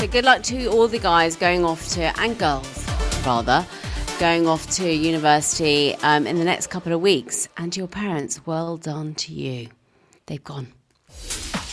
good luck to all the guys going off to, and girls, rather, going off to university in the next couple of weeks. And your parents, well done to you. They've gone.